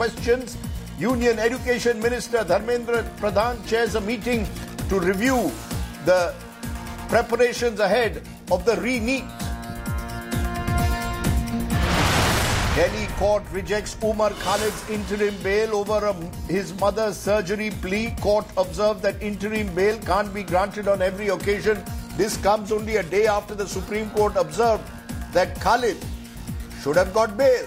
questions. Union Education Minister Dharmendra Pradhan chairs a meeting to review the preparations ahead of the re-NEET. Delhi court rejects Umar Khalid's interim bail over his mother's surgery plea. Court observed that interim bail can't be granted on every occasion. This comes only a day after the Supreme Court observed that Khalid should have got bail.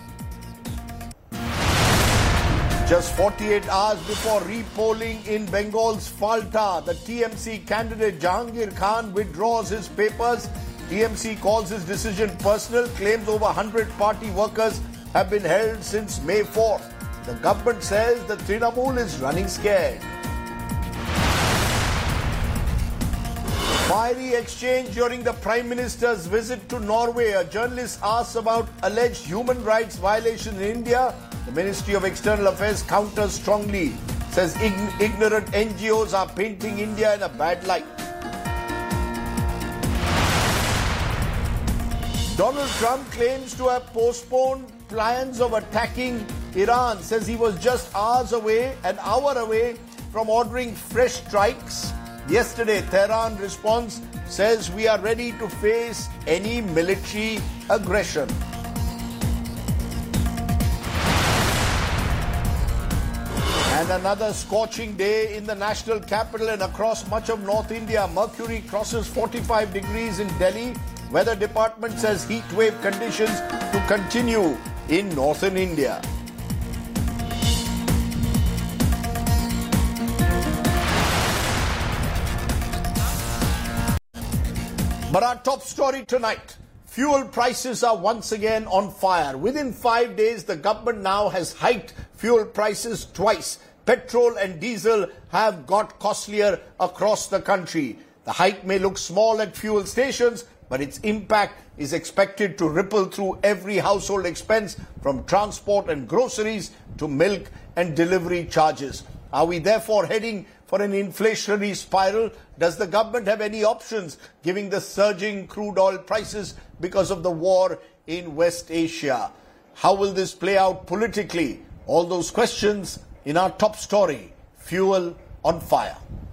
Just 48 hours before re-polling in Bengal's Falta, the TMC candidate Jahangir Khan withdraws his papers. TMC calls his decision personal, claims over 100 party workers have been held since May 4th. The government says the Trinamool is running scared. Fiery exchange during the Prime Minister's visit to Norway. A journalist asks about alleged human rights violation in India. The Ministry of External Affairs counters strongly, says ignorant NGOs are painting India in a bad light. Donald Trump claims to have postponed plans of attacking Iran, says he was just an hour away from ordering fresh strikes. Yesterday, Tehran response says we are ready to face any military aggression. And another scorching day in the national capital and across much of North India. Mercury crosses 45 degrees in Delhi. Weather department says heat wave conditions to continue in northern India. But our top story tonight, fuel prices are once again on fire. Within 5 days, the government now has hiked fuel prices twice. Petrol and diesel have got costlier across the country. The hike may look small at fuel stations, but its impact is expected to ripple through every household expense, from transport and groceries to milk and delivery charges. Are we therefore heading for an inflationary spiral? Does the government have any options, given the surging crude oil prices because of the war in West Asia? How will this play out politically? All those questions in our top story, Fuel on Fire.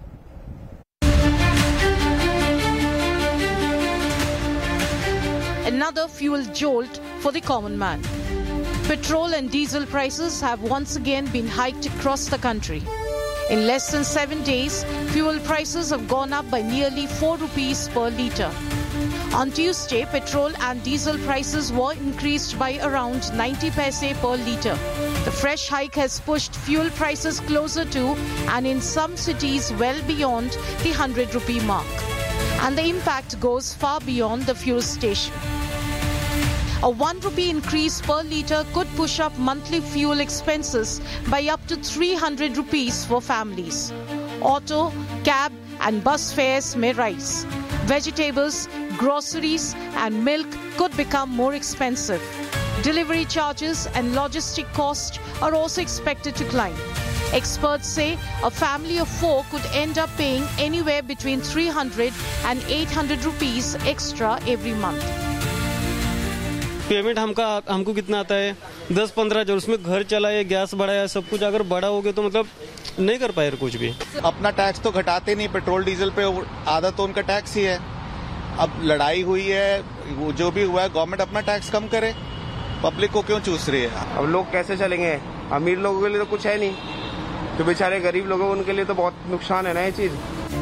Another fuel jolt for the common man. Petrol and diesel prices have once again been hiked across the country. In less than 7 days, fuel prices have gone up by nearly 4 rupees per litre. On Tuesday, petrol and diesel prices were increased by around 90 paise per litre. The fresh hike has pushed fuel prices closer to, and in some cities well beyond, the 100 rupee mark. And the impact goes far beyond the fuel station. A 1 rupee increase per litre could push up monthly fuel expenses by up to 300 rupees for families. Auto, cab and bus fares may rise. Vegetables, groceries and milk could become more expensive. Delivery charges and logistic costs are also expected to climb. Experts say a family of 4 could end up paying anywhere between 300 and 800 rupees extra every month. Payment हमको कितना आता है 10-15 हजार, उसमें घर चलाए, gas बढ़ाया, सब कुछ अगर बड़ा हो गया तो मतलब नहीं कर पाए कुछ भी. अपना टैक्स तो घटाते नहीं, पेट्रोल डीजल पे आधा तो उनका टैक्स ही है. अब लड़ाई हुई है, वो जो भी हुआ है, गवर्नमेंट अपना टैक्स कम करे, पब्लिक को क्यों चूस रही है? अब लोग कैसे चलेंगे? अमीर लोगों के लिए तो कुछ है नहीं, तो बेचारे गरीब लोगों उनके लिए तो बहुत नुकसान है ना ये चीज.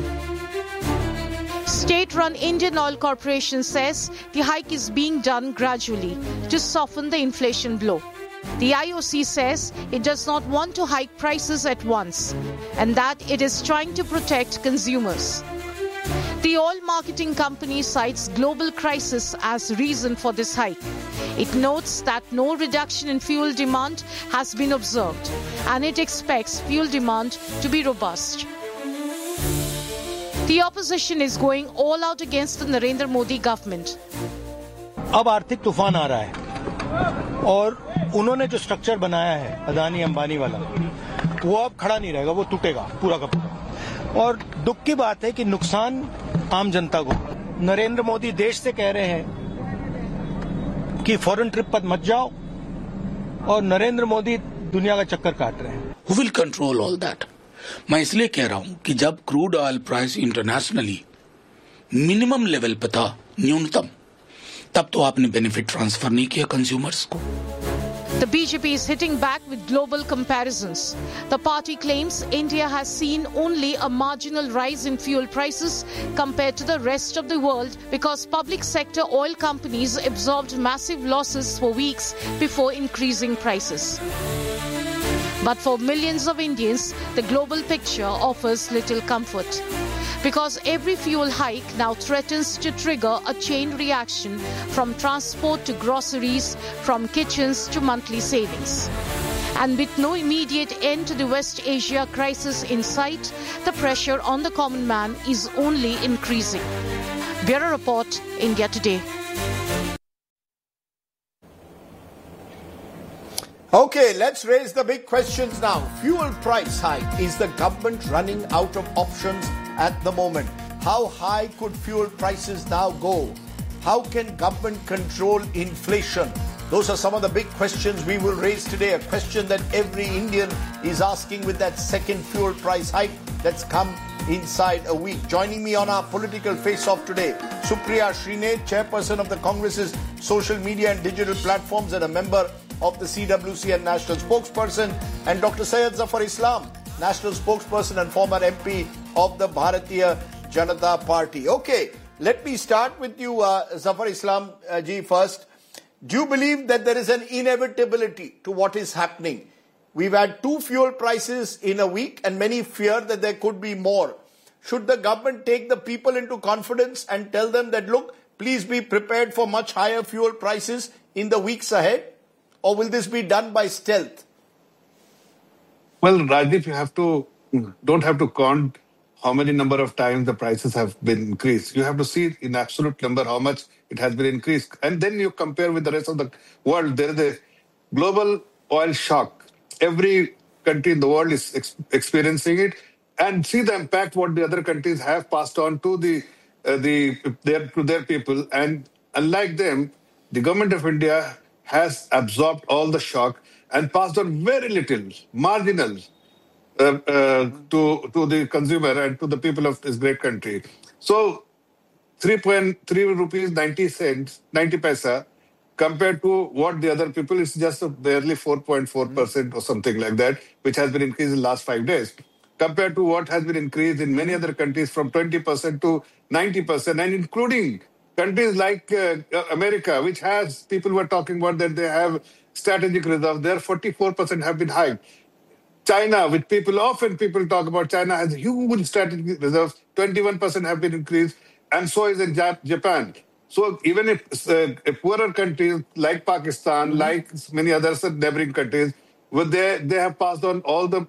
State-run Indian Oil Corporation says the hike is being done gradually to soften the inflation blow. The IOC says it does not want to hike prices at once and that it is trying to protect consumers. The oil marketing company cites global crisis as reason for this hike. It notes that no reduction in fuel demand has been observed and it expects fuel demand to be robust. The opposition is going all out against the Narendra Modi government. अब आर्थिक तूफान आ रहा है और उन्होंने जो structure बनाया है अदानी अंबानी वाला, वो अब खड़ा नहीं रहेगा, वो टूटेगा पूरा का पूरा. और दुख की बात है कि नुकसान आम जनता को. नरेंद्र मोदी देश से कह रहे हैं कि फॉरेन ट्रिप पर मत जाओ और नरेंद्र मोदी दुनिया का चक्कर काट रहे हैं। Who will control all that? मैं इसलिए कह रहा हूं कि जब crude oil price internationally minimum level पे था, न्यूनतम, तब तो आपने बेनिफिट ट्रांसफर नहीं किया कंज्यूमर्स को। The BJP is hitting back with global comparisons. The party claims India has seen only a marginal rise in fuel prices compared to the rest of the world because public sector oil companies absorbed massive losses for weeks before increasing prices. But for millions of Indians, the global picture offers little comfort. Because every fuel hike now threatens to trigger a chain reaction from transport to groceries, from kitchens to monthly savings. And with no immediate end to the West Asia crisis in sight, the pressure on the common man is only increasing. Bureau Report, India Today. Okay, let's raise the big questions now. Fuel price hike. Is the government running out of options at the moment? How high could fuel prices now go? How can government control inflation? Those are some of the big questions we will raise today. A question that every Indian is asking with that second fuel price hike that's come inside a week. Joining me on our political face-off today, Supriya Shrinate, chairperson of the Congress's social media and digital platforms and a member of the CWC and national spokesperson, and Dr. Syed Zafar Islam, national spokesperson and former MP of the Bharatiya Janata Party. Okay, let me start with you, Zafar Islam ji, first. Do you believe that there is an inevitability to what is happening? We've had 2 fuel prices in a week and many fear that there could be more. Should the government take the people into confidence and tell them that, look, please be prepared for much higher fuel prices in the weeks ahead? Or will this be done by stealth? Well, Rajdeep, don't have to count how many number of times the prices have been increased. You have to see in absolute number how much it has been increased. And then you compare with the rest of the world. There is a global oil shock. Every country in the world is experiencing it. And see the impact what the other countries have passed on to their people. And unlike them, the government of India has absorbed all the shock and passed on very little, marginal, to the consumer and to the people of this great country. So 3.3 rupees 90 paisa compared to what the other people is just barely 4.4% or something like that, which has been increased in the last 5 days, compared to what has been increased in many other countries from 20% to 90%, and including countries like America, which has, people were talking about that they have strategic reserves, their 44% have been hiked. China, which people talk about, China has huge strategic reserves, 21% have been increased, and so is in Japan. So even if poorer countries like Pakistan, like many other neighboring countries, they have passed on all the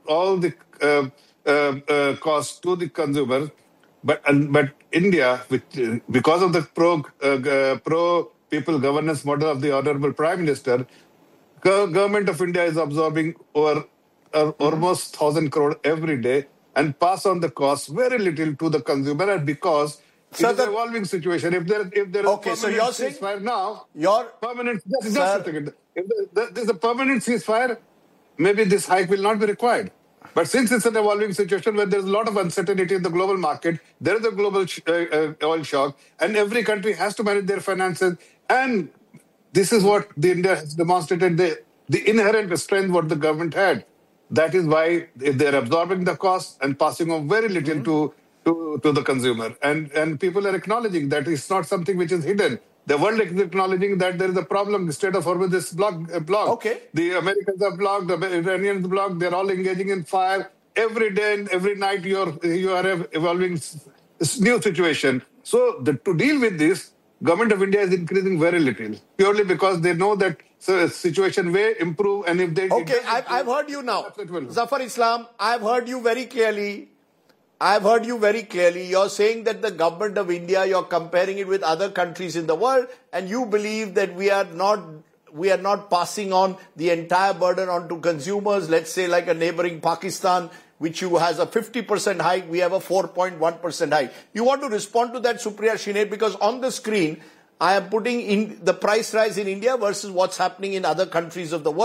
costs to the consumer. But India, because of the pro people governance model of the Honorable Prime Minister, government of India is absorbing over almost 1,000 crore every day and pass on the cost very little to the consumer, and because it's an evolving situation. If there is okay, so you're saying ceasefire now, permanent. Just a second. If there's a permanent ceasefire, maybe this hike will not be required. But since it's an evolving situation where there's a lot of uncertainty in the global market, there is a global oil shock, and every country has to manage their finances. And this is what India has demonstrated, the inherent strength what the government had. That is why they're absorbing the cost and passing on very little to the consumer. And people are acknowledging that it's not something which is hidden. The world is acknowledging that there is a problem. The Strait of Hormuz is blocked. Okay. The Americans are blocked. The Iranians are blocked. They're all engaging in fire. Every day and every night you are evolving new situation. So to deal with this, government of India is increasing very little, purely because they know that situation will improve. And if they... Okay, I've heard you now. Zafar Islam, I've heard you very clearly. You're saying that the government of India, you're comparing it with other countries in the world, and you believe that we are not passing on the entire burden onto consumers. Let's say like a neighboring Pakistan, which has a 50% hike, we have a 4.1% hike. You want to respond to that, Supriya Shrinate, because on the screen, I am putting in the price rise in India versus what's happening in other countries of the world.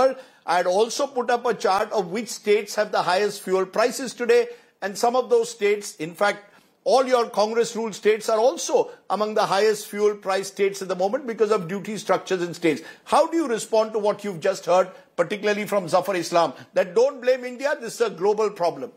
I had also put up a chart of which states have the highest fuel prices today. And some of those states, in fact, all your Congress-ruled states are also among the highest fuel price states at the moment because of duty structures in states. How do you respond to what you've just heard, particularly from Zafar Islam, that don't blame India, this is a global problem?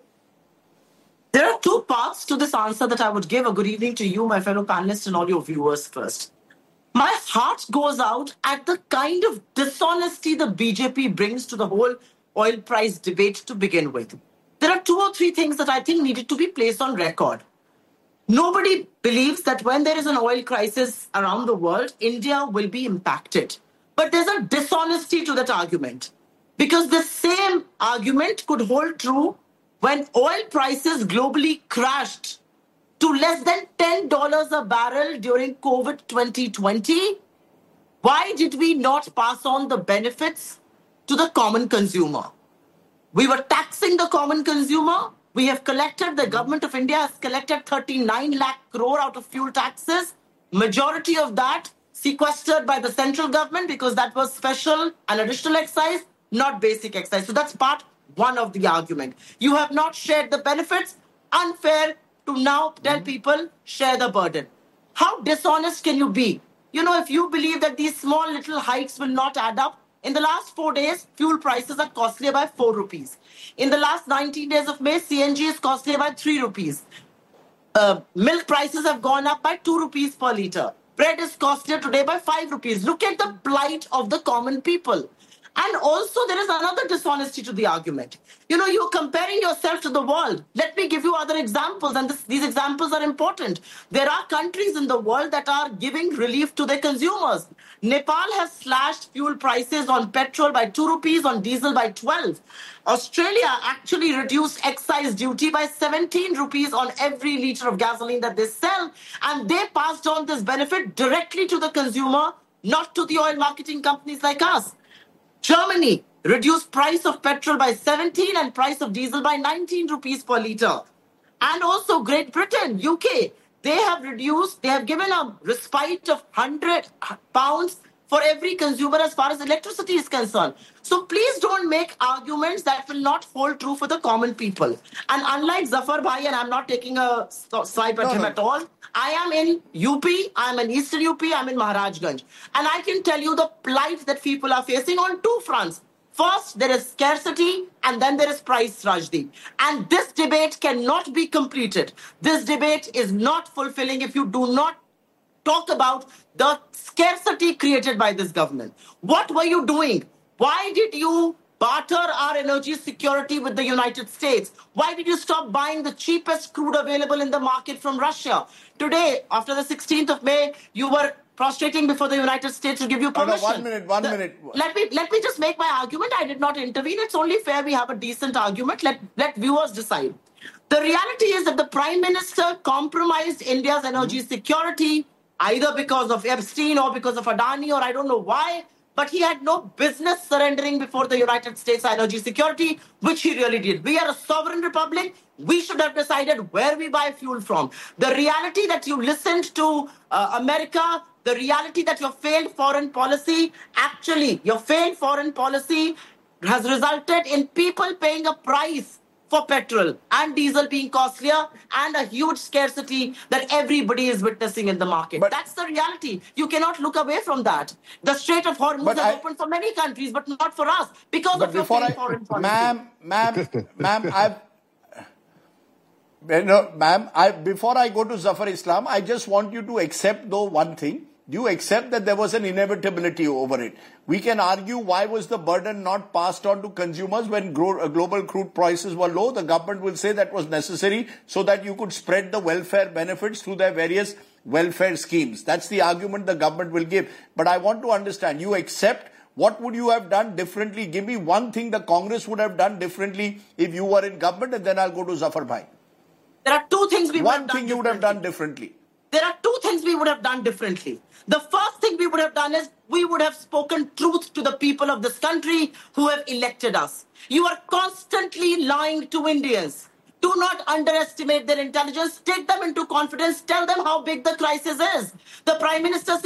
There are two parts to this answer that I would give. A good evening to you, my fellow panelists, and all your viewers first. My heart goes out at the kind of dishonesty the BJP brings to the whole oil price debate to begin with. There are two or three things that I think needed to be placed on record. Nobody believes that when there is an oil crisis around the world, India will be impacted. But there's a dishonesty to that argument. Because the same argument could hold true when oil prices globally crashed to less than $10 a barrel during COVID 2020. Why did we not pass on the benefits to the common consumer? We were taxing the common consumer. We have collected, the government of India has collected 39 lakh crore out of fuel taxes. Majority of that sequestered by the central government because that was special and additional excise, not basic excise. So that's part one of the argument. You have not shared the benefits. Unfair to now tell people, share the burden. How dishonest can you be? You know, if you believe that these small little hikes will not add up, in the last 4 days, fuel prices are costlier by 4 rupees. In the last 19 days of May, CNG is costlier by 3 rupees. Milk prices have gone up by 2 rupees per litre. Bread is costlier today by 5 rupees. Look at the plight of the common people. And also, there is another dishonesty to the argument. You know, you're comparing yourself to the world. Let me give you other examples, and these examples are important. There are countries in the world that are giving relief to their consumers. Nepal has slashed fuel prices on petrol by 2 rupees, on diesel by 12. Australia actually reduced excise duty by 17 rupees on every litre of gasoline that they sell, and they passed on this benefit directly to the consumer, not to the oil marketing companies like us. Germany reduced price of petrol by 17 and price of diesel by 19 rupees per litre. And also Great Britain, UK, they have given a respite of £100 for every consumer as far as electricity is concerned. So please don't make arguments that will not hold true for the common people. And unlike Zafar Bhai, and I'm not taking a swipe at him at all, I am in UP, I'm in Eastern UP, I'm in Maharajganj. And I can tell you the plight that people are facing on two fronts. First, there is scarcity, and then there is price, Rajdeep. And this debate cannot be completed. This debate is not fulfilling if you do not talk about the scarcity created by this government. What were you doing? Why did you barter our energy security with the United States? Why did you stop buying the cheapest crude available in the market from Russia? Today, after the 16th of May, you were prostrating before the United States to give you permission. One minute. Let me just make my argument. I did not intervene. It's only fair we have a decent argument. Let viewers decide. The reality is that the Prime Minister compromised India's energy security, either because of Epstein or because of Adani, or I don't know why, but he had no business surrendering before the United States energy security, which he really did. We are a sovereign republic. We should have decided where we buy fuel from. The reality that you listened to America, the reality that your failed foreign policy has resulted in people paying a price for petrol and diesel being costlier and a huge scarcity that everybody is witnessing in the market. But that's the reality. You cannot look away from that. The Strait of Hormuz has opened for many countries, but not for us because of your foreign policy. Before I go to Zafar Islam, I just want you to accept though one thing. Do you accept that there was an inevitability over it? We can argue why was the burden not passed on to consumers when global crude prices were low. The government will say that was necessary so that you could spread the welfare benefits through their various welfare schemes. That's the argument the government will give. But I want to understand, you accept, what would you have done differently? Give me one thing the Congress would have done differently if you were in government, and then I'll go to Zafar Bhai. There are two things we would have done. One thing you would have done differently. There are two things we would have done differently. The first thing we would have done is we would have spoken truth to the people of this country who have elected us. You are constantly lying to Indians. Do not underestimate their intelligence. Take them into confidence. Tell them how big the crisis is. The Prime Minister says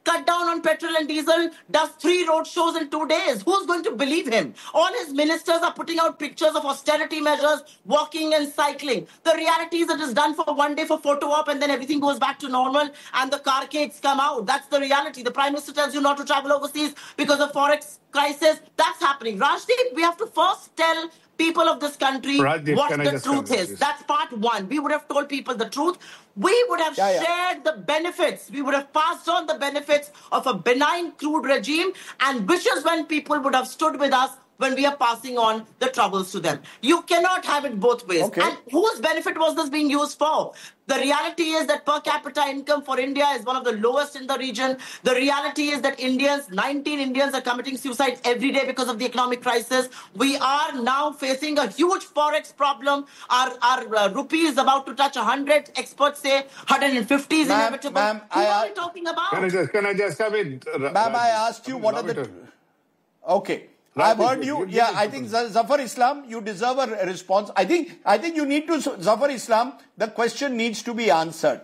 cut down on petrol and diesel, does 3 road shows in 2 days. Who's going to believe him? All his ministers are putting out pictures of austerity measures, walking and cycling. The reality is it is done for 1 day for photo op and then everything goes back to normal and the car cakes come out. That's the reality. The Prime Minister tells you not to travel overseas because of Forex crisis. That's happening. Rajdeep, we have to first tell people of this country Rajdeep, what can I the just truth comment, is. please? That's part one. We would have told people the truth. We would have shared the benefits. We would have passed on the benefits of a benign crude regime, and which is when people would have stood with us when we are passing on the troubles to them. You cannot have it both ways. Okay. And whose benefit was this being used for? The reality is that per capita income for India is one of the lowest in the region. The reality is that 19 Indians are committing suicide every day because of the economic crisis. We are now facing a huge forex problem. Our rupee is about to touch 100. Experts say 150 is inevitable. Ma'am, Who are we talking about? Can I just come in? Ma'am, I asked you what are the... Okay. I've heard you. Yeah, I think Zafar Islam, you deserve a response. I think you need to, Zafar Islam, the question needs to be answered.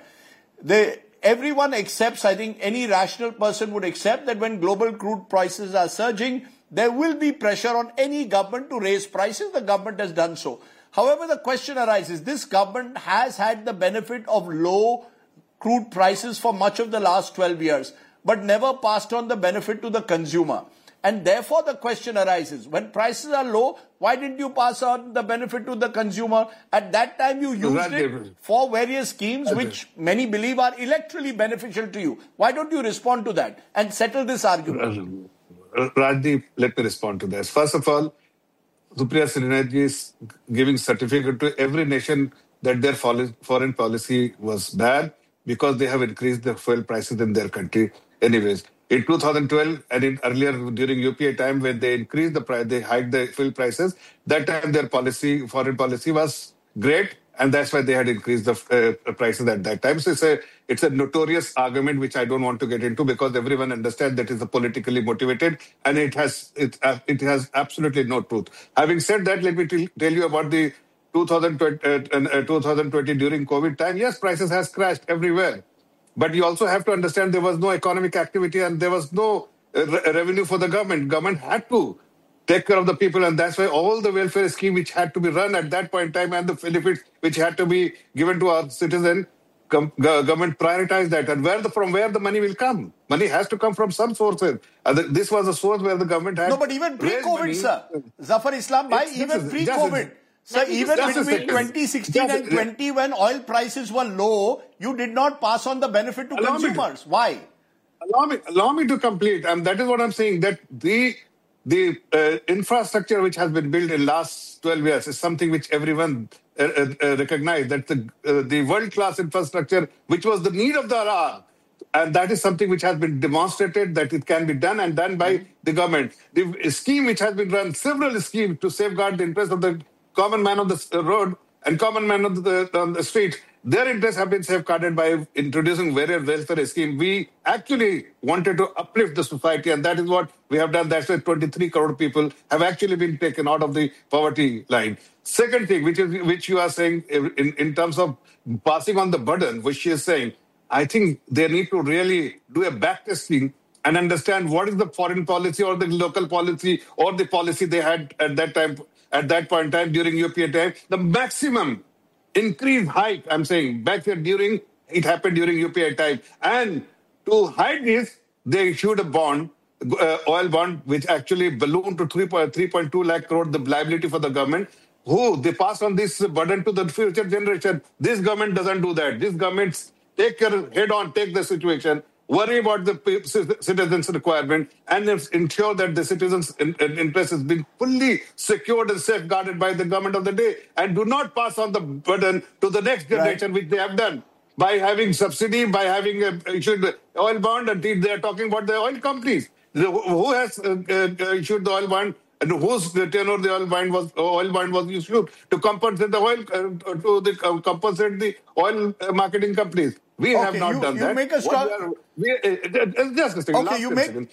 Everyone accepts, I think any rational person would accept that when global crude prices are surging, there will be pressure on any government to raise prices. The government has done so. However, the question arises, this government has had the benefit of low crude prices for much of the last 12 years, but never passed on the benefit to the consumer. And therefore, the question arises, when prices are low, why didn't you pass on the benefit to the consumer? At that time, you used it for various schemes which many believe are electorally beneficial to you. Why don't you respond to that and settle this argument? Rajdeep, let me respond to this. First of all, Supriya Srinathji is giving certificate to every nation that their foreign policy was bad because they have increased the fuel prices in their country. Anyways, in 2012 and earlier during UPA time when they increased the price, they hiked the fuel prices. That time their foreign policy was great, and that's why they had increased the prices at that time. So it's a notorious argument which I don't want to get into because everyone understands that it's politically motivated and it has absolutely no truth. Having said that, let me tell you about the 2020 during COVID time. Yes, prices has crashed everywhere. But you also have to understand there was no economic activity and there was no revenue for the government. Government had to take care of the people, and that's why all the welfare scheme which had to be run at that point in time and the benefits which had to be given to our citizens, government prioritized that. And from where the money will come? Money has to come from some sources. This was a source where the government had... No, but even pre-COVID, sir. Zafar Islam, even pre-COVID... So even between 2016 and 20, when oil prices were low, you did not pass on the benefit to consumers. Why? Allow me to complete, and that is what I'm saying, that the infrastructure which has been built in last 12 years is something which everyone recognized, that the world-class infrastructure, which was the need of the hour, and that is something which has been demonstrated that it can be done and done by the government. The scheme which has been run, several schemes to safeguard the interest of the common man on the road and common man on the street, their interests have been safeguarded by introducing various welfare schemes. We actually wanted to uplift the society, and that is what we have done. That's why 23 crore people have actually been taken out of the poverty line. Second thing, which you are saying in terms of passing on the burden, which she is saying, I think they need to really do a backtesting and understand what is the foreign policy or the local policy or the policy they had at that time. At that point in time, during UPA time, the maximum increase hike, I'm saying, back there it happened during UPA time. And to hide this, they issued a bond, oil bond, which actually ballooned to 3.2 lakh crore, the liability for the government. They pass on this burden to the future generation. This government doesn't do that. This government take the situation, worry about the citizens' requirement, and ensure that the citizens' interest has been fully secured and safeguarded by the government of the day, and do not pass on the burden to the next generation, which they have done by having subsidy, by having issued oil bond, and they are talking about the oil companies. Who has issued the oil bond? And whose tenure the oil bond was issued to compensate the compensate the oil marketing companies? We have not done that. Make a strong... Just a second. Okay, you make a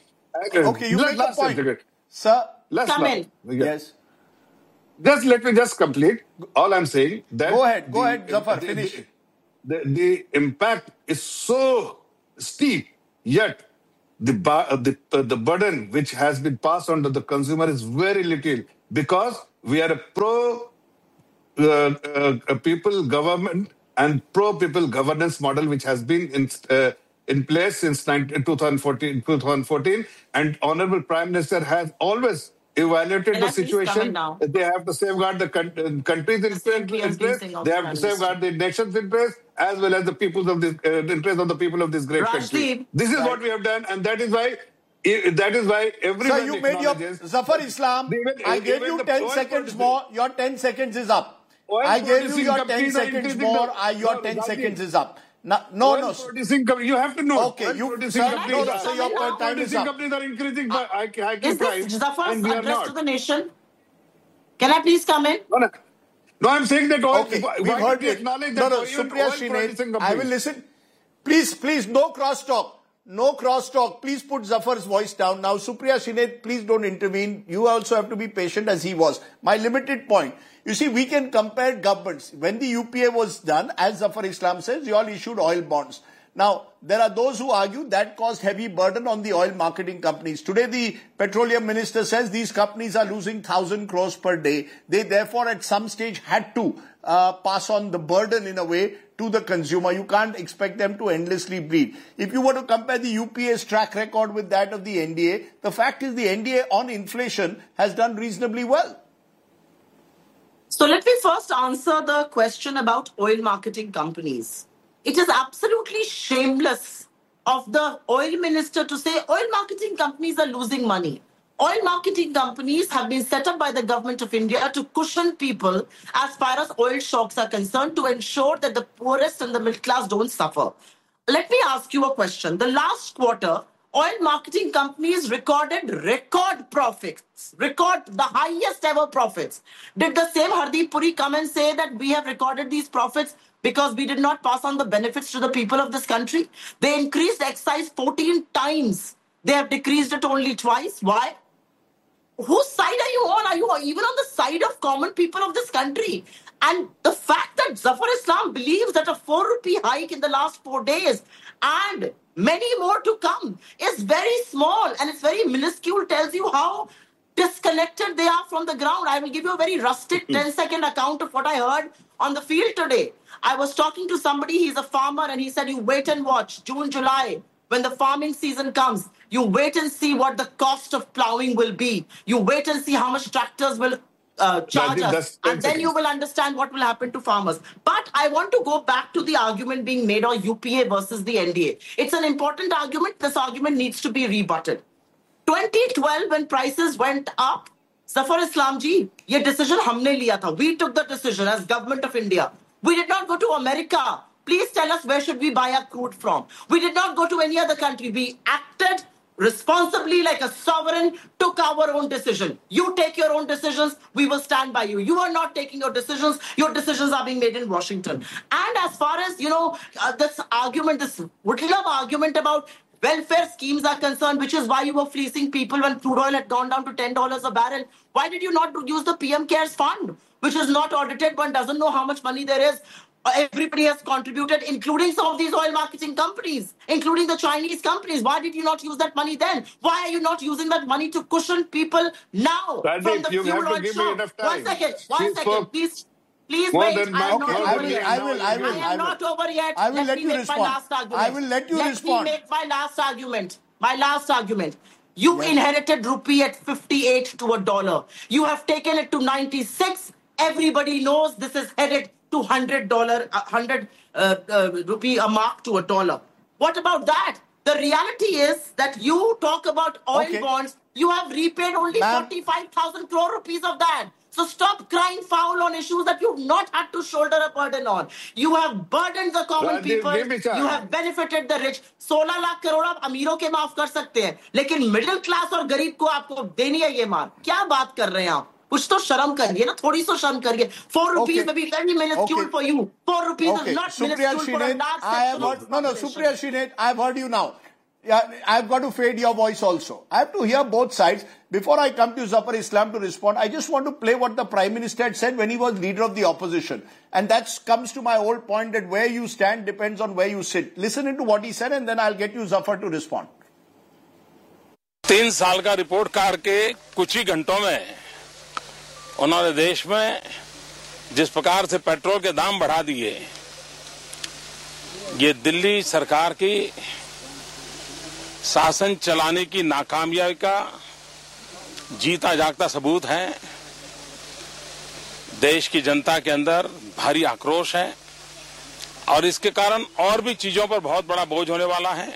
point. Sir, come in. Yes. Let me complete. All I'm saying that... Go ahead, Zafar, finish. The impact is so steep, yet the burden which has been passed on to the consumer is very little, because we are a pro-people government and pro-people governance model which has been in place since 2014, and Honorable Prime Minister has always evaluated the situation. They have to safeguard the country's interest. They have to safeguard the nation's interest as well as the people's of this interest of the people of this great country. This is what we have done, and that is why everyone. So you made your Zafar Islam. I gave you 10 seconds more. Your 10 seconds is up. I gave you your 10 seconds more. Your 10 seconds is up. No. You have to know. Okay, so your time is up. Companies are increasing by is this Zafar's address to the nation? Can I please come in? No, I'm saying that all. Okay, we've heard it. Supriya Shene, I will listen. Please, no crosstalk. No crosstalk. Please put Zafar's voice down. Now, Supriya Shene, please don't intervene. You also have to be patient as he was. My limited point. You see, we can compare governments. When the UPA was done, as Zafar Islam says, you all issued oil bonds. Now, there are those who argue that caused heavy burden on the oil marketing companies. Today, the petroleum minister says these companies are losing 1,000 crores per day. They therefore at some stage had to pass on the burden in a way to the consumer. You can't expect them to endlessly bleed. If you were to compare the UPA's track record with that of the NDA, the fact is the NDA on inflation has done reasonably well. So let me first answer the question about oil marketing companies. It is absolutely shameless of the oil minister to say oil marketing companies are losing money. Oil marketing companies have been set up by the government of India to cushion people as far as oil shocks are concerned, to ensure that the poorest and the middle class don't suffer. Let me ask you a question. The last quarter, oil marketing companies recorded record profits, the highest ever profits. Did the same Hardeep Puri come and say that we have recorded these profits because we did not pass on the benefits to the people of this country? They increased excise 14 times. They have decreased it only twice. Why? Whose side are you on? Are you even on the side of common people of this country? And the fact that Zafar Islam believes that a 4 rupee hike in the last 4 days and many more to come is very small and it's very minuscule, tells you how disconnected they are from the ground. I will give you a very rustic 10-second account of what I heard on the field today. I was talking to somebody, he's a farmer, and he said, you wait and watch, June, July, when the farming season comes, you wait and see what the cost of plowing will be. You wait and see how much tractors will charge us, and then you will understand what will happen to farmers. But I want to go back to the argument being made on UPA versus the NDA. It's an important argument. This argument needs to be rebutted. 2012, when prices went up, Zafar Islam ji, ye decision humne liya tha. We took the decision as government of India. We did not go to America. Please tell us where should we buy our crude from. We did not go to any other country. We acted responsibly like a sovereign, took our own decision. You take your own decisions, we will stand by you. You are not taking your decisions are being made in Washington. And as far as, this argument, this woodlove argument about welfare schemes are concerned, which is why you were fleecing people when crude oil had gone down to $10 a barrel. Why did you not use the PM CARES fund, which is not audited, one doesn't know how much money there is? Everybody has contributed, including some of these oil marketing companies, including the Chinese companies. Why did you not use that money then? Why are you not using that money to cushion people now from the fuel oil shock? One second. Please wait. I am not over yet. I will let you respond. I will let you respond. Let me make my last argument. You inherited rupee at 58 to $1. You have taken it to 96. Everybody knows this is headed to $100 rupee a mark to $1. What about that? The reality is that you talk about oil bonds. You have repaid only 45,000 crore rupees of that. So stop crying foul on issues that you've not had to shoulder a burden on. You have burdened the common people. You have benefited the rich. 16 lakh crore आप अमीरों के माफ कर सकते हैं, लेकिन middle class और गरीब को आपको देनी है ये मार. क्या बात कर रहे हैं आप? कुछ तो शर्म करिए ना, थोड़ी सी शर्म करिए. 4 rupees may be very minuscule for you. 4 rupees is not minuscule for a large section. Supriya Shene, I've heard you now. I've got to fade your voice also. I have to hear both sides. Before I come to Zafar Islam to respond, I just want to play what the Prime Minister had said when he was leader of the opposition. And that comes to my old point that where you stand depends on where you sit. Listen into what he said and then I'll get you, Zafar, to respond. 3 साल का report card के कुछ ही घंटों में उन्होंने देश में जिस प्रकार से पेट्रोल के दाम बढ़ा दिए, ये दिल्ली सरकार की शासन चलाने की नाकामयाबी का जीता जागता सबूत है। देश की जनता के अंदर भारी आक्रोश है और इसके कारण और भी चीजों पर बहुत बड़ा बोझ होने वाला है।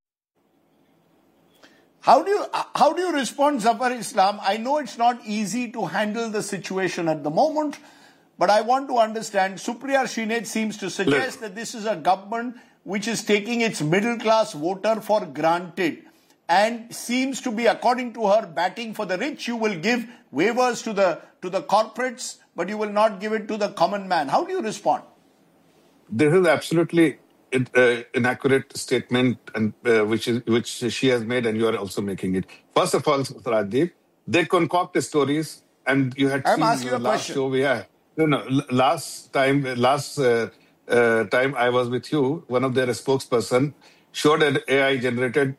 How do you respond, Zafar Islam? I know it's not easy to handle the situation at the moment, but I want to understand. Supriya Shrinate seems to suggest that this is a government which is taking its middle class voter for granted and seems to be, according to her, batting for the rich. You will give waivers to the corporates, but you will not give it to the common man. How do you respond? This is absolutely inaccurate statement, and which she has made, and you are also making it. First of all, Rajdeep, they concoct stories, and you had I'm seen asking the a last question. show we had. Last time I was with you, one of their spokesperson showed an AI generated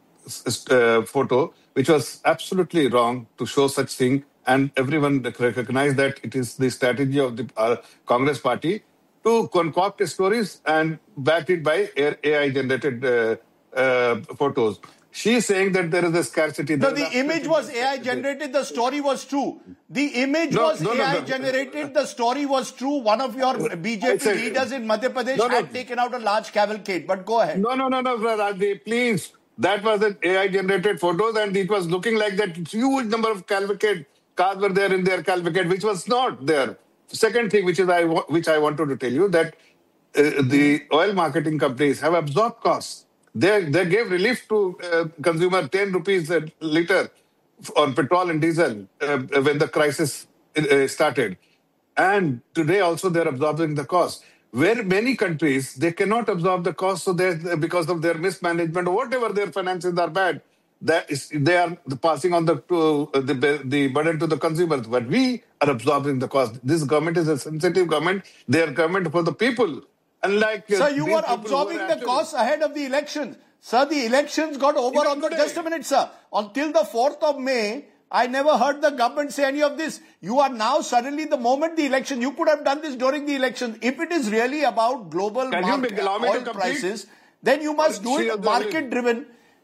photo, which was absolutely wrong to show such thing, and everyone recognized that it is the strategy of the Congress party to concoct stories and back it by AI-generated photos. She's saying that there is a scarcity. No, the image was AI-generated, the story was true. The image was AI-generated, the story was true. One of your BJP leaders in Madhya Pradesh had taken out a large cavalcade, but go ahead. No, Rajdeep, please. That was an AI-generated photos, and it was looking like that huge number of cavalcade cars were there in their cavalcade, which was not there. Second thing, which I wanted to tell you, that the oil marketing companies have absorbed costs. They gave relief to consumer 10 rupees a litre on petrol and diesel when the crisis started. And today also they're absorbing the cost. Where many countries, they cannot absorb the cost, so because of their mismanagement or whatever, their finances are bad, they are passing on the burden to the consumers. But we are absorbing the cost. This government is a sensitive government. They are government for the people. Unlike Sir, you were absorbing the costs ahead of the elections. Sir, the elections got over on the... Just a minute, sir. Until the 4th of May, I never heard the government say any of this. You are now suddenly, the moment the election, you could have done this during the election. If it is really about global oil prices, then you must do it market-driven.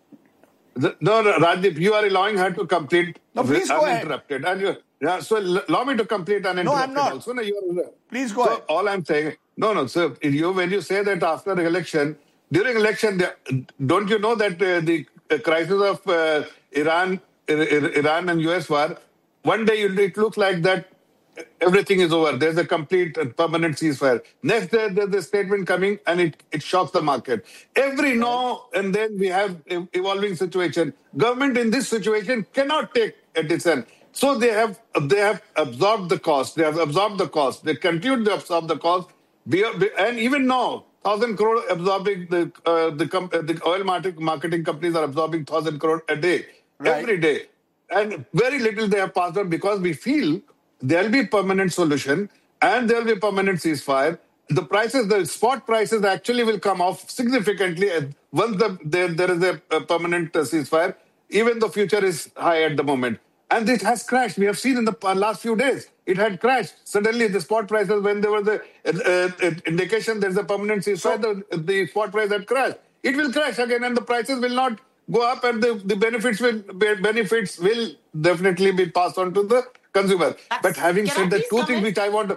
No, Rajdeep, you are allowing her to complete uninterrupted. And so allow me to complete uninterrupted. No, I'm not. Also. Please go ahead. All I'm saying, sir, when you say that after the election, during election, don't you know that the crisis of Iran and US war, one day it looks like that everything is over. There's a complete permanent ceasefire. Next day, there's a statement coming and it shocks the market. Every now and then we have evolving situation. Government in this situation cannot take a decision. So they have absorbed the cost. They have absorbed the cost. They continue to absorb the cost. And even now, 1,000 crore absorbing the oil marketing companies are absorbing 1,000 crore a day, every day. And very little they have passed on because we feel there'll be permanent solution and there'll be permanent ceasefire. The spot prices actually will come off significantly once there is a permanent ceasefire, even though future is high at the moment. And this has crashed. We have seen in the last few days, it had crashed. Suddenly the spot prices, when there was the indication there's a permanent ceasefire, the spot price had crashed. It will crash again and the prices will not go up, and the benefits will definitely be passed on to the consumer. But having said that, two things I want to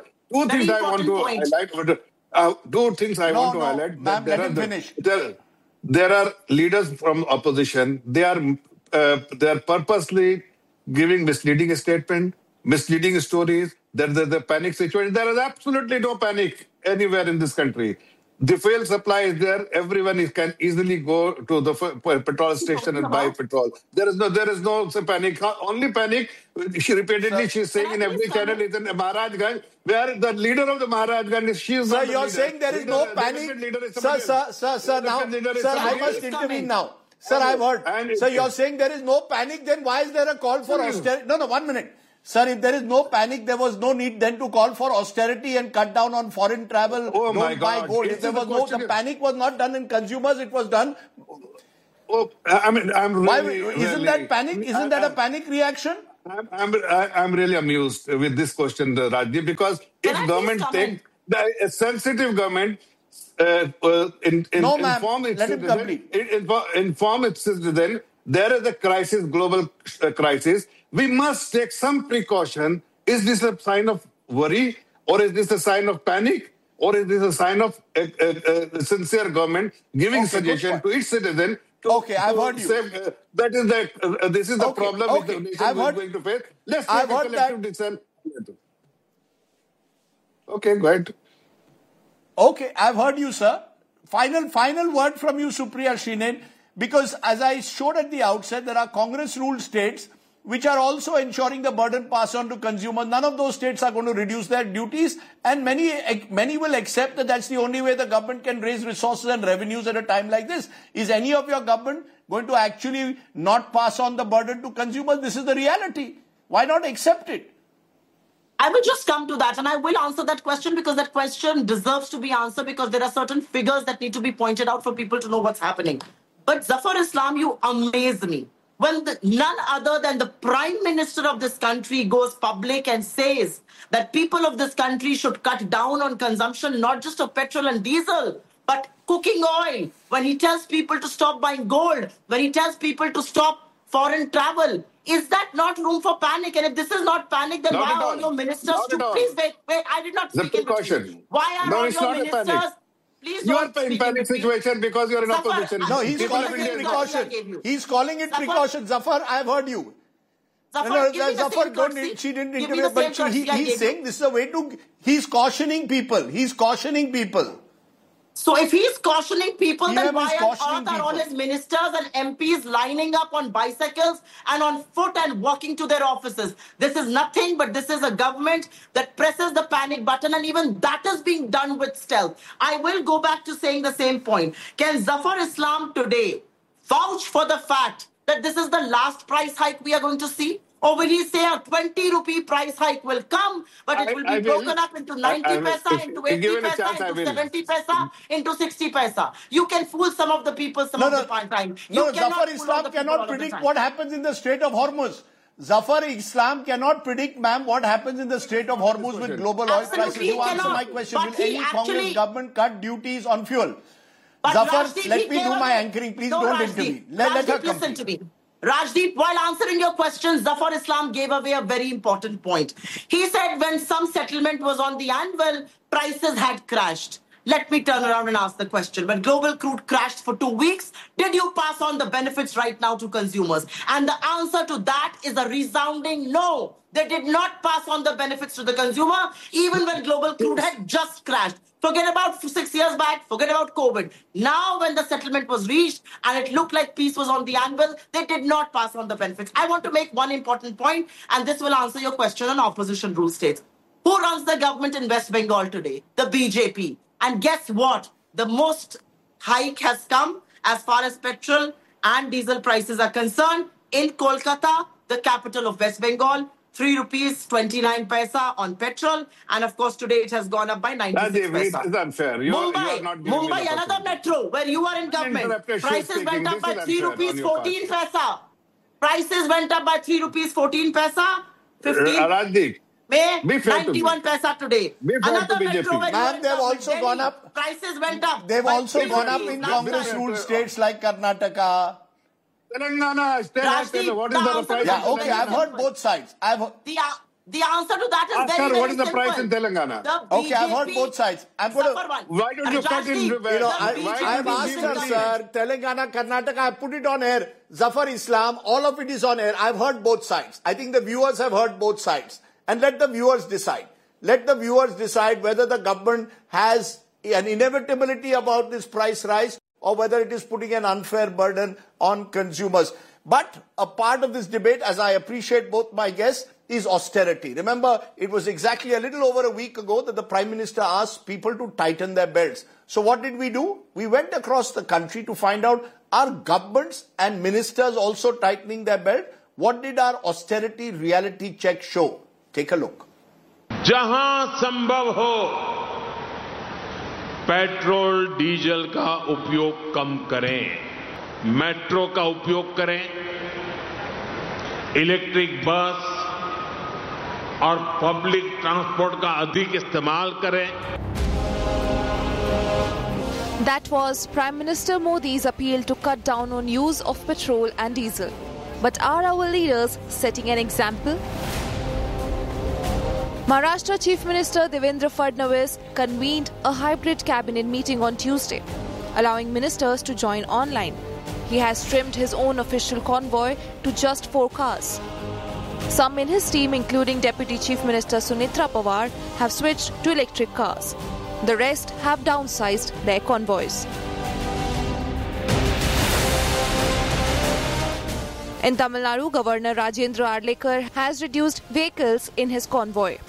highlight. There are leaders from opposition. They are purposely giving misleading statement, misleading stories. There's a panic situation. There is absolutely no panic anywhere in this country. The fuel supply is there. Everyone can easily go to the petrol station and buy petrol. There is no panic. Only panic, she's saying in every channel, is in Maharajganj, where the leader of the Maharajganj is, she is Sir, you're saying there is no panic. Sir, I must intervene now. Sir, I've heard. Sir, you're saying there is no panic, then why is there a call for austerity? No, 1 minute. Sir, if there is no panic, there was no need then to call for austerity and cut down on foreign travel. Oh don't buy gold. If there was the panic was not done in consumers, it was done. Oh, I mean, I'm really. Isn't that panic? Isn't that a panic reaction? I'm really amused with this question, Rajdeep, because if government take a sensitive government inform its citizen there is a crisis, global crisis, we must take some precaution. Is this a sign of worry, or is this a sign of panic, or is this a sign of a sincere government giving suggestion to its citizen? I've heard you. That is this is the problem which the nation is going to face. Let's take a collective decision. Okay, go ahead. Okay, I've heard you, sir. Final word from you, Supriya Srinen, because as I showed at the outset, there are Congress-ruled states which are also ensuring the burden pass on to consumers. None of those states are going to reduce their duties, and many will accept that that's the only way the government can raise resources and revenues at a time like this. Is any of your government going to actually not pass on the burden to consumers? This is the reality. Why not accept it? I will just come to that, and I will answer that question because that question deserves to be answered, because there are certain figures that need to be pointed out for people to know what's happening. But Zafar Islam, you amaze me. When none other than the Prime Minister of this country goes public and says that people of this country should cut down on consumption, not just of petrol and diesel, but cooking oil, when he tells people to stop buying gold, when he tells people to stop foreign travel, is that not room for panic? And if this is not panic, then why are all your ministers please wait, I did not speak in between. Why are all your ministers... Please you are in panic situation because you are in opposition. No, he's calling it precaution. He's calling it precaution. Zafar, I've heard you. Zafar, she didn't interview, but he's saying this is a way to... He's cautioning people. So if he's cautioning people, then why on earth are all his ministers and MPs lining up on bicycles and on foot and walking to their offices? This is nothing, but this is a government that presses the panic button, and even that is being done with stealth. I will go back to saying the same point. Can Zafar Islam today vouch for the fact that this is the last price hike we are going to see? Or will he say a 20 rupee price hike will come, but it will be broken up into 90 paisa, into 80 paisa, into 70 paisa, into 60 paisa? You can fool some of the people some of the time. Zafar Islam cannot predict what happens in the Strait of Hormuz. Zafar Islam cannot predict, ma'am, what happens in the Strait of Hormuz with global oil prices. You answer my question. Will any Congress government cut duties on fuel? Zafar, let me do my anchoring. Please don't intervene. Let her listen to me. Rajdeep, while answering your question, Zafar Islam gave away a very important point. He said when some settlement was on the anvil, prices had crashed. Let me turn around and ask the question. When global crude crashed for 2 weeks, did you pass on the benefits right now to consumers? And the answer to that is a resounding no. They did not pass on the benefits to the consumer, even when global crude had just crashed. Forget about 6 years back, forget about COVID. Now, when the settlement was reached and it looked like peace was on the anvil, they did not pass on the benefits. I want to make one important point, and this will answer your question on opposition rule states. Who runs the government in West Bengal today? The BJP. And guess what? The most hike has come as far as petrol and diesel prices are concerned in Kolkata, the capital of West Bengal. 3 rupees 29 paisa on petrol, and of course today it has gone up by 96 paisa. It is unfair. Mumbai, another metro where you are in government. Prices went up by 3 rupees 14 paisa. Prices went up by 3 rupees 14 paisa. 15. May 91 paisa today. Another metro where ma'am, they've also gone up. Prices went up. They've also gone up in Congress-ruled states like Karnataka. Telangana, what is the price? Yeah, okay, I've heard both sides. The answer to that is very, very what is the price in Telangana? Okay, I've heard both sides. Why don't you cut in? I've asked her, sir, Telangana, Karnataka, I put it on air. Zafar Islam, all of it is on air. I've heard both sides. I think the viewers have heard both sides. And let the viewers decide. Let the viewers decide whether the government has an inevitability about this price rise, or whether it is putting an unfair burden on consumers. But a part of this debate, as I appreciate both my guests, is austerity. Remember, it was exactly a little over a week ago that the Prime Minister asked people to tighten their belts. So what did we do? We went across the country to find out, are governments and ministers also tightening their belt? What did our austerity reality check show? Take a look. जहां संभव हो petrol diesel का उपयोग कम करें, metro का उपयोग करें, electric bus और पब्लिक ट्रांसपोर्ट का अधिक इस्तेमाल करें। That was Prime Minister Modi's appeal to cut down on use of petrol and diesel. But are our leaders setting an example? Maharashtra Chief Minister Devendra Fadnavis convened a hybrid cabinet meeting on Tuesday, allowing ministers to join online. He has trimmed his own official convoy to just 4 cars. Some in his team, including Deputy Chief Minister Sunitra Pawar, have switched to electric cars. The rest have downsized their convoys. In Tamil Nadu, Governor Rajendra Arlekar has reduced vehicles in his convoy.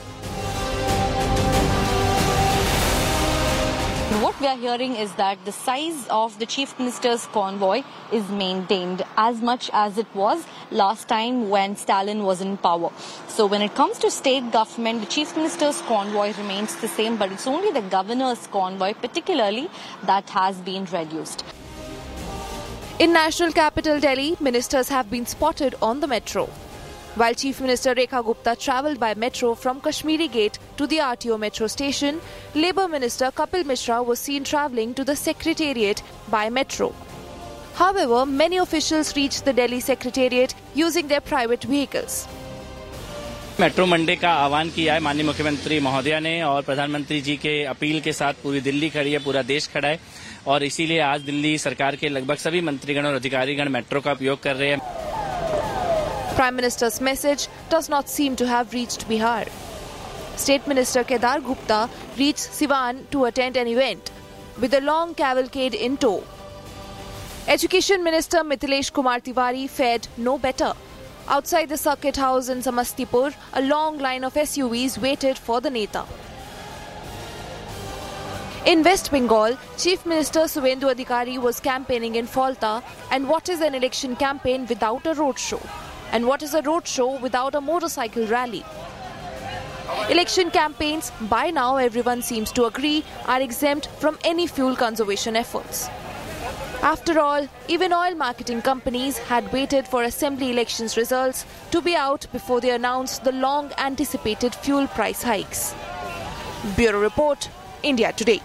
What we are hearing is that the size of the Chief Minister's convoy is maintained as much as it was last time when Stalin was in power. So when it comes to state government, the Chief Minister's convoy remains the same, but it's only the Governor's convoy particularly that has been reduced. In national capital Delhi, ministers have been spotted on the metro. While Chief Minister Rekha Gupta travelled by metro from Kashmiri Gate to the RTO metro station, Labour Minister Kapil Mishra was seen travelling to the Secretariat by metro. However, many officials reached the Delhi Secretariat using their private vehicles. Metro Monday का आह्वान किया है माननीय मुख्यमंत्री महोदया ने और प्रधानमंत्री जी के अपील के साथ पूरी दिल्ली खड़ी है, पूरा देश खड़ा है और इसीलिए आज दिल्ली सरकार के लगभग सभी मंत्रीगण और अधिकारीगण मेट्रो का उपयोग कर रहे हैं. Prime Minister's message does not seem to have reached Bihar. State Minister Kedar Gupta reached Siwan to attend an event with a long cavalcade in tow. Education Minister Mithilesh Kumar Tiwari fared no better. Outside the circuit house in Samastipur, a long line of SUVs waited for the Neta. In West Bengal, Chief Minister Suvendu Adhikari was campaigning in Falta. And what is an election campaign without a roadshow? And what is a roadshow without a motorcycle rally? Election campaigns, by now everyone seems to agree, are exempt from any fuel conservation efforts. After all, even oil marketing companies had waited for assembly elections results to be out before they announced the long-anticipated fuel price hikes. Bureau Report, India Today.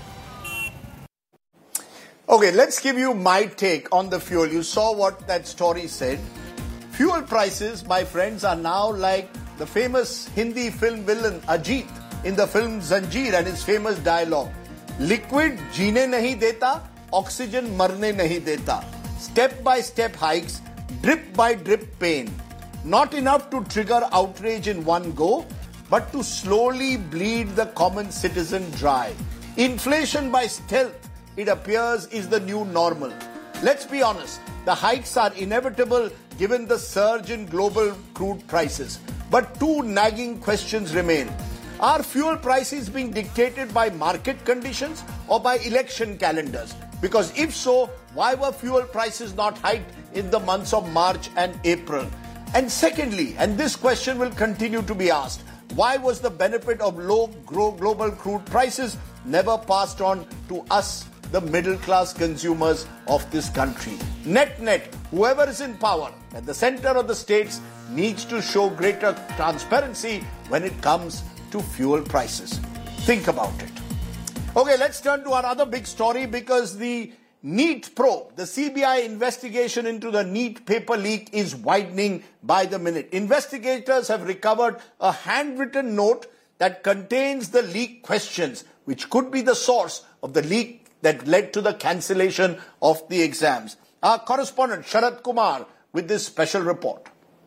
Okay, let's give you my take on the fuel. You saw what that story said. Fuel prices, my friends, are now like the famous Hindi film villain Ajit in the film Zanjeer and his famous dialogue. Liquid jeene nahi deta, oxygen marne nahi deta. Step by step hikes, drip by drip pain. Not enough to trigger outrage in one go, but to slowly bleed the common citizen dry. Inflation by stealth, it appears, is the new normal. Let's be honest, the hikes are inevitable given the surge in global crude prices. But two nagging questions remain. Are fuel prices being dictated by market conditions or by election calendars? Because if so, why were fuel prices not hiked in the months of March and April? And secondly, and this question will continue to be asked, why was the benefit of low global crude prices never passed on to us, the middle class consumers of this country? Net, whoever is in power at the center of the states needs to show greater transparency when it comes to fuel prices. Think about it. Okay, let's turn to our other big story because the NEET probe, the CBI investigation into the NEET paper leak, is widening by the minute. Investigators have recovered a handwritten note that contains the leak questions, which could be the source of the leak that led to the cancellation of the exams. Our correspondent Sharad Kumar with this special report.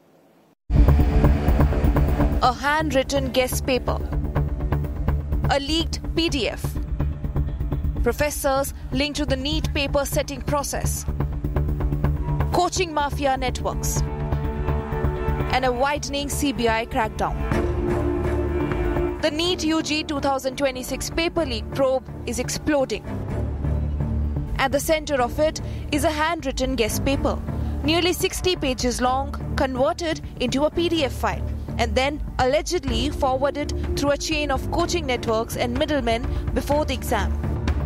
A handwritten guest paper. A leaked PDF. Professors linked to the NEET paper setting process. Coaching mafia networks. And a widening CBI crackdown. The NEET UG 2026 paper leak probe is exploding. At the center of it is a handwritten guest paper, nearly 60 pages long, converted into a PDF file, and then allegedly forwarded through a chain of coaching networks and middlemen before the exam.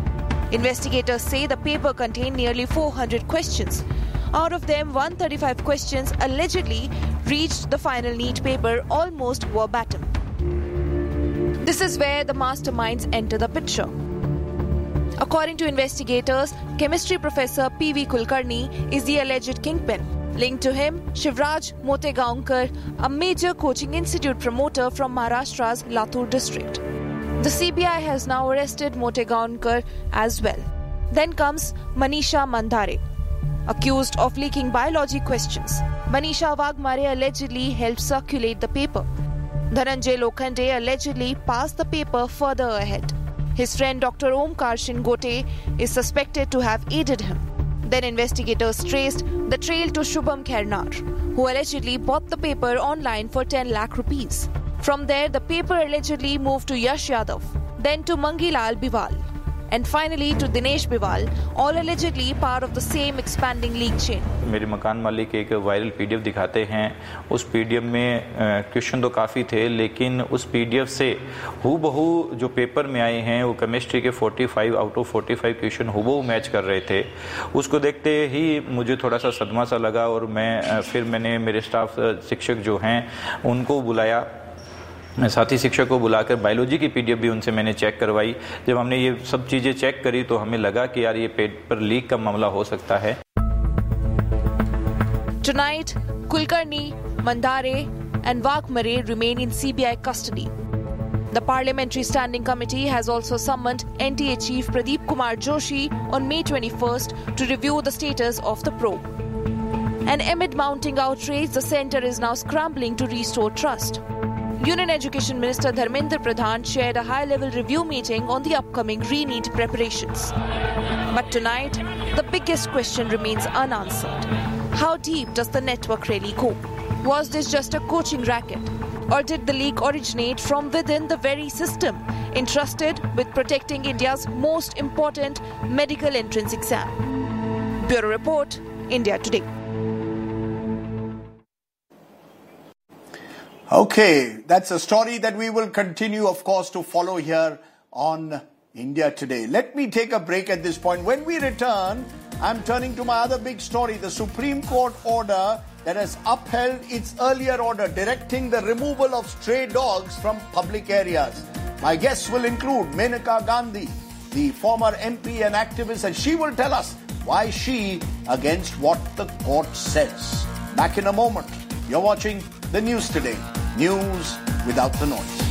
Investigators say the paper contained nearly 400 questions. Out of them, 135 questions allegedly reached the final NEET paper almost verbatim. This is where the masterminds enter the picture. According to investigators, chemistry professor P.V. Kulkarni is the alleged kingpin. Linked to him, Shivraj Motegaonkar, a major coaching institute promoter from Maharashtra's Latur district. The CBI has now arrested Motegaonkar as well. Then comes Manisha Mandhare, accused of leaking biology questions. Manisha Wagmare allegedly helped circulate the paper. Dhananjay Lokhande allegedly passed the paper further ahead. His friend Dr. Omkar Shingote is suspected to have aided him. Then investigators traced the trail to Shubham Khernar, who allegedly bought the paper online for 10 lakh rupees. From there, the paper allegedly moved to Yash Yadav, then to Mangilal Biwal, and finally to Dinesh Biwal, all allegedly part of the same expanding league chain. मेरे मकान मालिक एक viral PDF दिखाते हैं. उस PDF में question तो काफ़ी थे, लेकिन उस पीडीएफ से हूबहू जो पेपर में आए हैं वो केमिस्ट्री के 45 आउट ऑफ 45 क्वेश्चन हूबहू मैच कर रहे थे. उसको देखते ही मुझे थोड़ा सा सदमा सा लगा और मैंने मेरे स्टाफ शिक्षक जो हैं उनको बुलाया. साथी शिक्षक को बुलाकर बायोलॉजी की पीडीएफ भी उनसे मैंने चेक करवाई. जब हमने ये सब चीज़ें चेक करी तो हमें लगा कि यार ये पेपर लीक का मामला हो सकता है. Tonight, Kulkarni, Mandhare and Wagmare remain in CBI custody. The Parliamentary Standing Committee has also summoned NTA Chief Pradeep Kumar Joshi on May 21st to review the status of the probe. And amid mounting outrage, the centre is now scrambling to restore trust. Union Education Minister Dharmendra Pradhan chaired a high-level review meeting on the upcoming re-NEET preparations. But tonight, the biggest question remains unanswered. How deep does the network really go? Was this just a coaching racket? Or did the leak originate from within the very system entrusted with protecting India's most important medical entrance exam? Bureau Report, India Today. Okay, that's a story that we will continue, of course, to follow here on India Today. Let me take a break at this point. When we return, I'm turning to my other big story, the Supreme Court order that has upheld its earlier order directing the removal of stray dogs from public areas. My guests will include Menaka Gandhi, the former MP and activist, and she will tell us why she against what the court says. Back in a moment. You're watching the News Today. News without the noise.